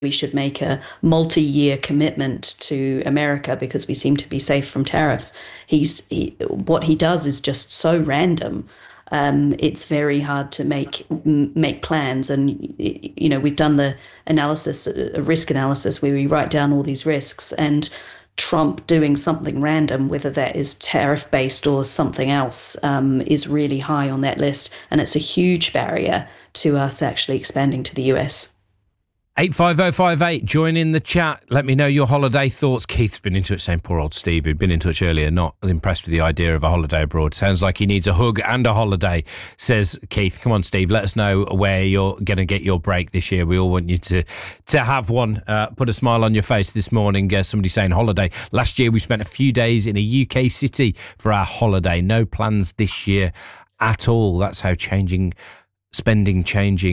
we should make a multi-year commitment to America because we seem to be safe from tariffs. What he does is just so random. It's very hard to make plans, and we've done the analysis, a risk analysis, where we write down all these risks, and Trump doing something random, whether that is tariff based or something else, is really high on that list, and it's a huge barrier to us actually expanding to the US. 85058, join in the chat. Let me know your holiday thoughts. Keith's been in touch saying, poor old Steve, who'd been in touch earlier, not impressed with the idea of a holiday abroad. Sounds like he needs a hug and a holiday, says Keith. Come on, Steve, let us know where you're going to get your break this year. We all want you to have one. Put a smile on your face this morning. Somebody saying holiday. Last year, we spent a few days in a UK city for our holiday. No plans this year at all. That's how spending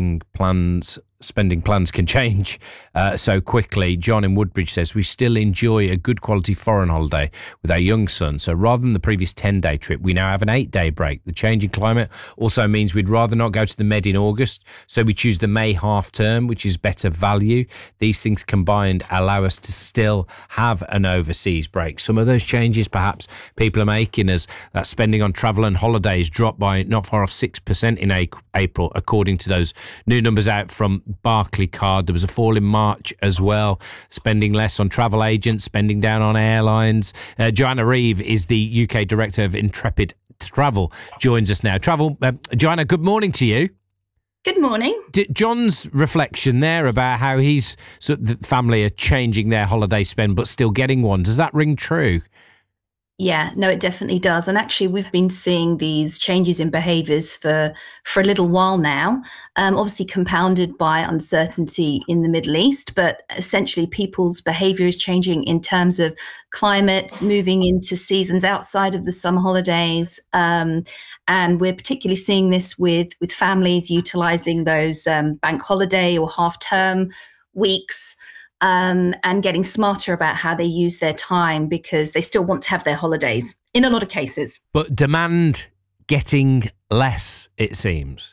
plans can change so quickly. John in Woodbridge says, we still enjoy a good quality foreign holiday with our young son. So rather than the previous 10-day trip, we now have an 8-day break. The changing climate also means we'd rather not go to the Med in August. So we choose the May half term, which is better value. These things combined allow us to still have an overseas break. Some of those changes perhaps people are making as that spending on travel and holidays dropped by not far off 6% in April, according to those new numbers out from Barclaycard. There was a fall in March as well. Spending less on travel agents, spending down on airlines. Joanna Reeve is the UK Director of Intrepid Travel, joins us now. Joanna, good morning to you. Good morning. John's reflection there about how the family are changing their holiday spend but still getting one. Does that ring true? Yeah, no, it definitely does. And actually, we've been seeing these changes in behaviours for a little while now, obviously compounded by uncertainty in the Middle East. But essentially, people's behaviour is changing in terms of climate, moving into seasons outside of the summer holidays. And we're particularly seeing this with families utilising those bank holiday or half-term weeks, and getting smarter about how they use their time because they still want to have their holidays in a lot of cases. But demand getting less, it seems.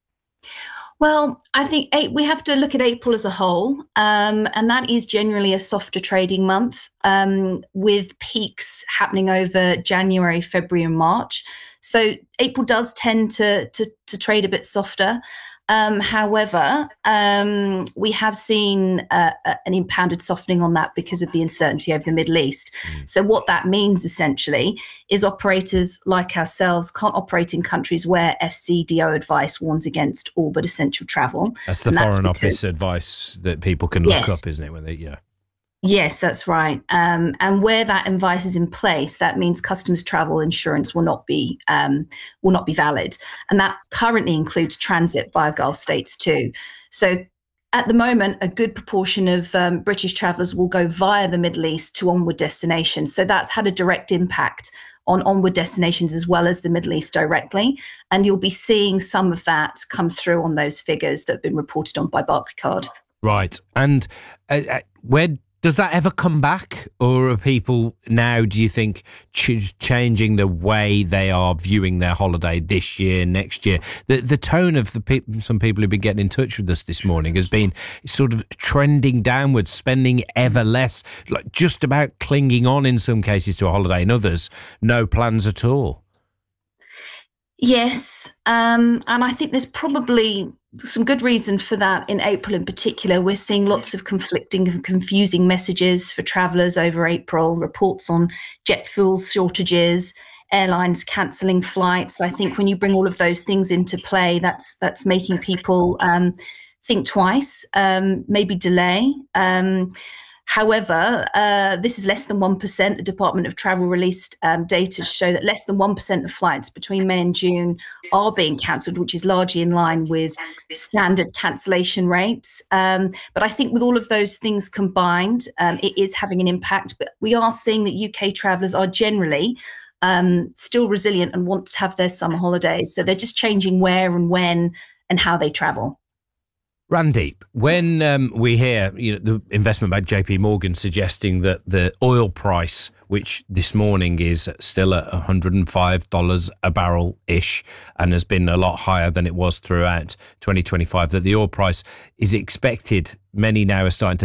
Well, I think we have to look at April as a whole, and that is generally a softer trading month, with peaks happening over January, February and March. So April does tend to trade a bit softer. However, we have seen an impounded softening on that because of the uncertainty over the Middle East. So what that means essentially is operators like ourselves can't operate in countries where FCDO advice warns against all but essential travel. That's the Foreign Office advice that people can look up, isn't it? When Yes, that's right. And where that advice is in place, that means customs travel insurance will not be valid, and that currently includes transit via Gulf states too. So, at the moment, a good proportion of British travellers will go via the Middle East to onward destinations. So that's had a direct impact on onward destinations as well as the Middle East directly, and you'll be seeing some of that come through on those figures that have been reported on by Barclaycard. Right, and where does that ever come back, or are people now, do you think, changing the way they are viewing their holiday this year, next year? The tone of some people who've been getting in touch with us this morning has been sort of trending downwards, spending ever less, like just about clinging on in some cases to a holiday, in others, no plans at all. Yes, and I think there's probably some good reason for that in April in particular. We're seeing lots of conflicting and confusing messages for travellers over April, reports on jet fuel shortages, airlines cancelling flights. I think when you bring all of those things into play, that's making people think twice, maybe delay. However, this is less than 1%. The Department of Travel released data to show that less than 1% of flights between May and June are being cancelled, which is largely in line with standard cancellation rates. But I think with all of those things combined, it is having an impact. But we are seeing that UK travellers are generally still resilient and want to have their summer holidays. So they're just changing where and when and how they travel. Randy, when we hear the investment bank JP Morgan suggesting that the oil price, which this morning is still at $105 a barrel-ish and has been a lot higher than it was throughout 2025, that the oil price is expected, many now are starting to